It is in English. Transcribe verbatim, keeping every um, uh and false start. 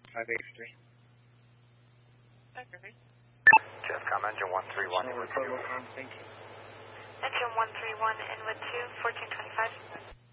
five eighty-three. Okay. Jeffcom engine one three one. Thank you. Engine one three one, Inwood two, fourteen twenty-five.